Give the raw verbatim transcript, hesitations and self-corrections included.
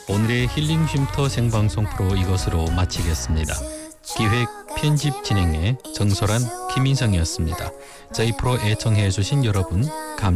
오늘의 힐링 쉼터 생방송 프로 이것으로 마치겠습니다. 기획 편집 진행의 정소란 김인성이었습니다. 저희 프로 애청해 주신 여러분 감사합니다.